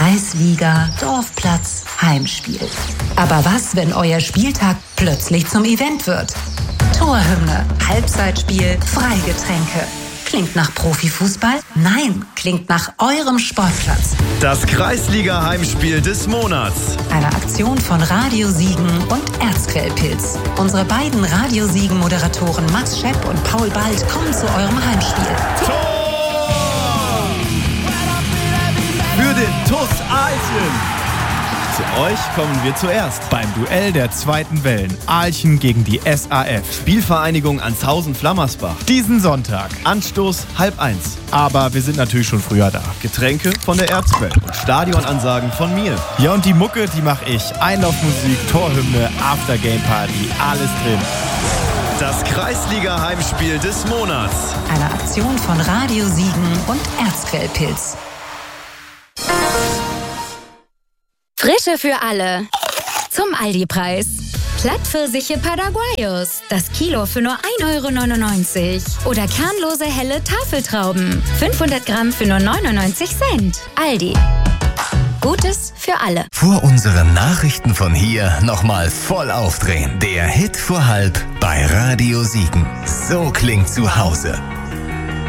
Kreisliga, Dorfplatz, Heimspiel. Aber was, wenn euer Spieltag plötzlich zum Event wird? Torhymne, Halbzeitspiel, Freigetränke. Klingt nach Profifußball? Nein, klingt nach eurem Sportplatz. Das Kreisliga-Heimspiel des Monats. Eine Aktion von Radio Siegen und Erzquellpilz. Unsere beiden Radio Siegen-Moderatoren Max Schepp und Paul Bald kommen zu eurem Heimspiel. Tor! Für den TuS Ahlchen. Zu euch kommen wir zuerst. Beim Duell der zweiten Wellen. Ahlchen gegen die SAF. Spielvereinigung Anshausen-Flammersbach. Diesen Sonntag. Anstoß 12:30. Aber wir sind natürlich schon früher da. Getränke von der Erzquelle und Stadionansagen von mir. Ja, und die Mucke, die mache ich. Einlaufmusik, Torhymne, Aftergame-Party, alles drin. Das Kreisliga-Heimspiel des Monats. Eine Aktion von Radio Siegen und Erzquellpilz. Frische für alle. Zum Aldi-Preis. Plattpfirsiche Paraguayos. Das Kilo für nur 1,99 €. Oder kernlose helle Tafeltrauben. 500 Gramm für nur 99 Cent. Aldi. Gutes für alle. Vor unseren Nachrichten von hier nochmal voll aufdrehen. Der Hit vor halb bei Radio Siegen. So klingt zu Hause.